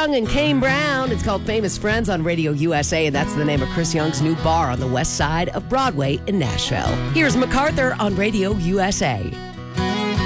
Young and Kane Brown. It's called Famous Friends on Radio USA, and that's the name of Chris Young's new bar on the west side of Broadway in Nashville. Here's MacArthur on Radio USA.